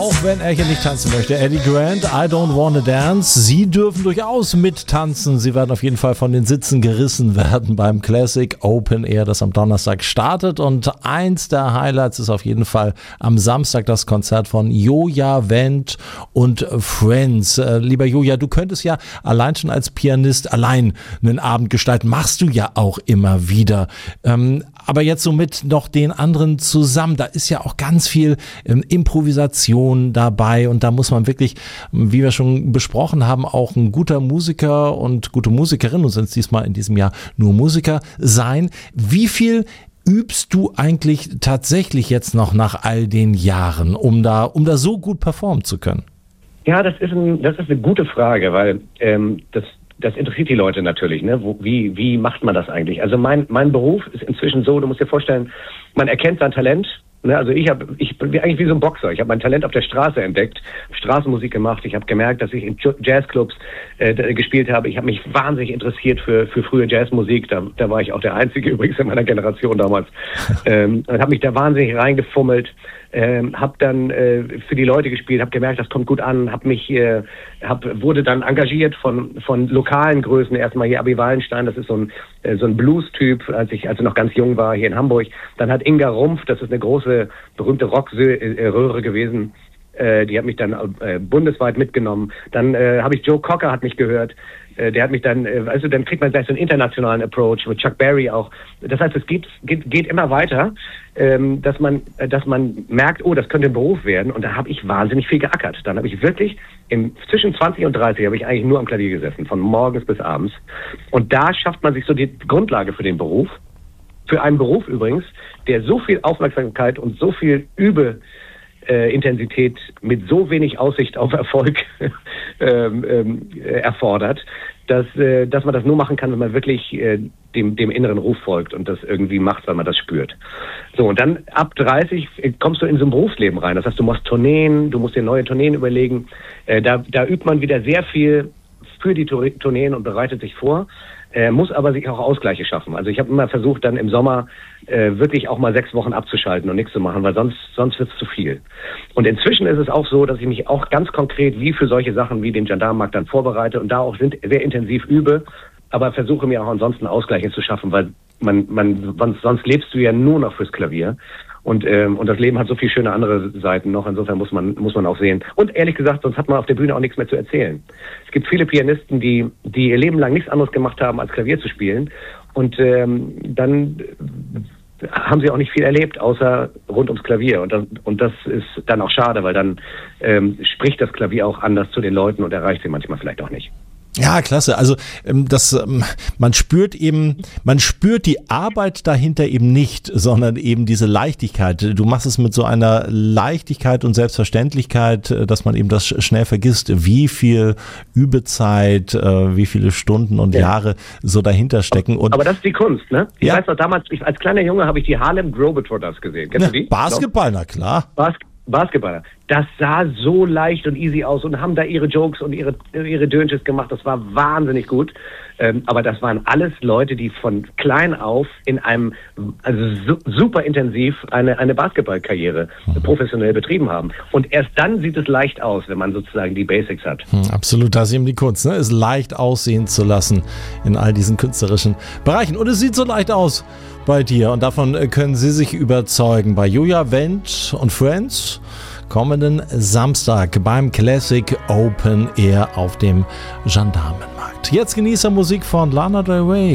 Auch wenn er hier nicht tanzen möchte. Eddie Grant, I Don't Wanna Dance. Sie dürfen durchaus mittanzen. Sie werden auf jeden Fall von den Sitzen gerissen werden beim Classic Open Air, das am Donnerstag startet. Und eins der Highlights ist auf jeden Fall am Samstag das Konzert von Joja Wendt und Friends. Lieber Joja, du könntest ja allein schon als Pianist allein einen Abend gestalten. Machst du ja auch immer wieder. Aber jetzt so mit noch den anderen zusammen, da ist ja auch ganz viel Improvisation dabei und da muss man wirklich, wie wir schon besprochen haben, auch ein guter Musiker und gute Musikerin, und sind es diesmal in diesem Jahr nur Musiker, sein. Wie viel übst du eigentlich tatsächlich jetzt noch nach all den Jahren, um da so gut performen zu können? Ja, das ist eine gute Frage, weil das interessiert die Leute natürlich, ne? Wie macht man das eigentlich? Also mein Beruf ist inzwischen so, du musst dir vorstellen, man erkennt sein Talent. Ne? Also ich bin eigentlich wie so ein Boxer. Ich habe mein Talent auf der Straße entdeckt, Straßenmusik gemacht. Ich habe gemerkt, dass ich in Jazzclubs gespielt habe. Ich habe mich wahnsinnig interessiert für frühe Jazzmusik. Da war ich auch der Einzige übrigens in meiner Generation damals. Und habe mich da wahnsinnig reingefummelt. Habe dann für die Leute gespielt, habe gemerkt, das kommt gut an, wurde dann engagiert von lokalen Größen, erstmal hier Abi Wallenstein, das ist so ein Blues-Typ, als er noch ganz jung war, hier in Hamburg. Dann hat Inga Rumpf, das ist eine große, berühmte Rockröhre gewesen, die hat mich dann bundesweit mitgenommen. Dann habe ich Joe Cocker hat mich gehört. Der hat mich dann, dann kriegt man gleich so einen internationalen Approach mit Chuck Berry auch. Das heißt, es geht immer weiter, dass man merkt, oh, das könnte ein Beruf werden. Und da habe ich wahnsinnig viel geackert. Dann habe ich wirklich zwischen 20 und 30 habe ich eigentlich nur am Klavier gesessen, von morgens bis abends. Und da schafft man sich so die Grundlage für den Beruf. Für einen Beruf übrigens, der so viel Aufmerksamkeit und so viel Intensität mit so wenig Aussicht auf Erfolg erfordert, dass man das nur machen kann, wenn man wirklich dem inneren Ruf folgt und das irgendwie macht, weil man das spürt. So, und dann ab 30 kommst du in so ein Berufsleben rein. Das heißt, du machst Tourneen, du musst dir neue Tourneen überlegen. Da übt man wieder sehr viel für die Tourneen und bereitet sich vor. Muss aber sich auch Ausgleiche schaffen. Also ich habe immer versucht, dann im Sommer wirklich auch mal 6 Wochen abzuschalten und nichts zu machen, weil sonst wird es zu viel. Und inzwischen ist es auch so, dass ich mich auch ganz konkret wie für solche Sachen wie den Gendarmenmarkt dann vorbereite und da auch sehr intensiv übe, aber versuche mir auch ansonsten Ausgleiche zu schaffen, weil sonst lebst du ja nur noch fürs Klavier. Und das Leben hat so viele schöne andere Seiten noch. Insofern muss man auch sehen. Und ehrlich gesagt, sonst hat man auf der Bühne auch nichts mehr zu erzählen. Es gibt viele Pianisten, die ihr Leben lang nichts anderes gemacht haben, als Klavier zu spielen. Und dann haben sie auch nicht viel erlebt, außer rund ums Klavier. Und das ist dann auch schade, weil dann spricht das Klavier auch anders zu den Leuten und erreicht sie manchmal vielleicht auch nicht. Ja, klasse. Also man spürt die Arbeit dahinter eben nicht, sondern eben diese Leichtigkeit. Du machst es mit so einer Leichtigkeit und Selbstverständlichkeit, dass man eben das schnell vergisst, wie viel Übezeit, wie viele Stunden und Jahre so dahinter stecken. Aber das ist die Kunst, ne? Ich weiß noch, damals, als kleiner Junge habe ich die Harlem Globetrotters gesehen. Kennst du die? Basketball, na klar. Basketballer. Das sah so leicht und easy aus und haben da ihre Jokes und ihre Dönches gemacht. Das war wahnsinnig gut. Aber das waren alles Leute, die von klein auf in einem, super intensiv eine Basketballkarriere professionell betrieben haben. Und erst dann sieht es leicht aus, wenn man sozusagen die Basics hat. Absolut, das ist eben die Kunst, ne? Es leicht aussehen zu lassen in all diesen künstlerischen Bereichen. Und es sieht so leicht aus bei dir. Und davon können Sie sich überzeugen bei Joja Wendt und Friends kommenden Samstag beim Classic Open Air auf dem Gendarmenmarkt. Jetzt Genießer Musik von Lana Del Rey.